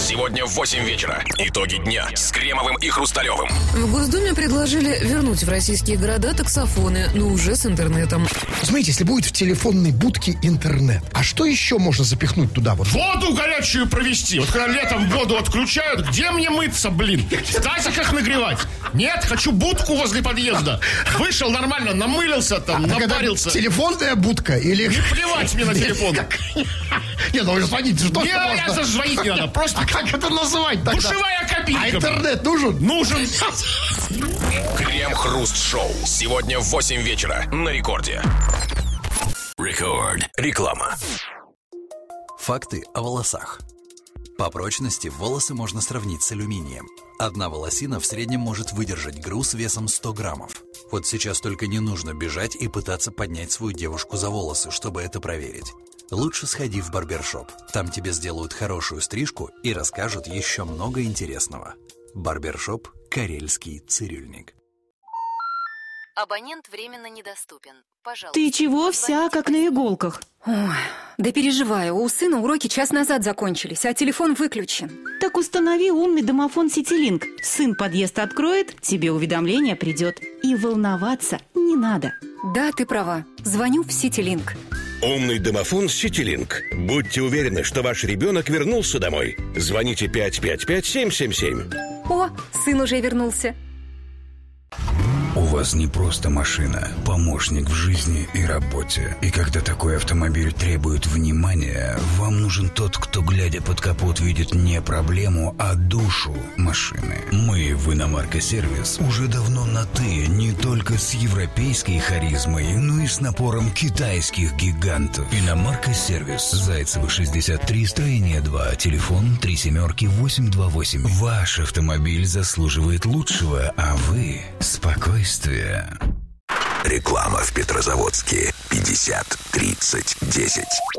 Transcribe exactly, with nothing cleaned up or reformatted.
Сегодня в восемь вечера. Итоги дня с Кремовым и Хрусталевым. В Госдуме предложили вернуть в российские города таксофоны, но уже с интернетом. Знаете, если будет в телефонной будке интернет, а что еще можно запихнуть туда? Вот? Воду горячую провести. Вот когда летом воду отключают, где мне мыться, блин? В тазиках нагревать? Нет, хочу будку возле подъезда. Вышел нормально, намылился там, а напарился. Телефонная будка или... Не плевать мне на телефон. Не, ну звонить что? Не, это звонить не надо. Просто... А как это называть тогда? Душевая кабинка. А интернет нужен? Нужен. Крем-хруст-шоу. Сегодня в восемь вечера на Рекорде. Рекорд. Реклама. Факты о волосах. По прочности волосы можно сравнить с алюминием. Одна волосина в среднем может выдержать груз весом сто граммов. Вот сейчас только не нужно бежать и пытаться поднять свою девушку за волосы, чтобы это проверить. Лучше сходи в барбершоп. Там тебе сделают хорошую стрижку и расскажут еще много интересного. Барбершоп «Карельский цирюльник». Абонент временно недоступен. Пожалуйста. Ты чего вся как на иголках? Ой, да переживаю. У сына уроки час назад закончились, а телефон выключен. Так установи умный домофон Ситилинк. Сын подъезд откроет, тебе уведомление придет. И волноваться не надо. Да, ты права. Звоню в Ситилинк. Умный домофон Ситилинк. Будьте уверены, что ваш ребенок вернулся домой. Звоните пять пять пять семь семь семь. О, сын уже вернулся. У вас не просто машина, помощник в жизни и работе. И когда такой автомобиль требует внимания, вам нужен тот, кто, глядя под капот, видит не проблему, а душу машины. Мы в Иномарка-сервис уже давно на «ты», не только с европейской харизмой, но и с напором китайских гигантов. Иномарка-сервис. Зайцева, шестьдесят три, строение два, телефон три семерки восемь два восемь. Ваш автомобиль заслуживает лучшего, а вы – спокойствие. Реклама в Петрозаводске. пятьдесят тридцать десять.